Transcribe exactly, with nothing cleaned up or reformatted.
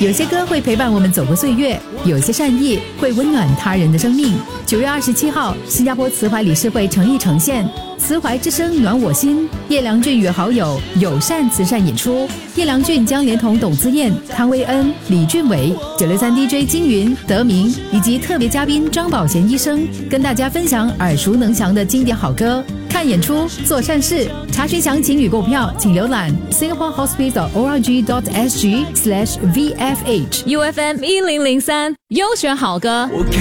有些歌会陪伴我们走过岁月，有些善意会温暖他人的生命。九月二十七号，新加坡慈怀理事会诚意呈现慈怀之声暖我心，叶良俊与好友友善慈善演出。叶良俊将连同董姿燕、汤威恩、李俊伟、九六三 D J 金云、德明以及特别嘉宾张宝贤医生，跟大家分享耳熟能详的经典好歌。看演出，做善事。查询详情与购票，请浏览 singapore hospital dot org dot s g slash V F H U F M 一零零三优选好歌。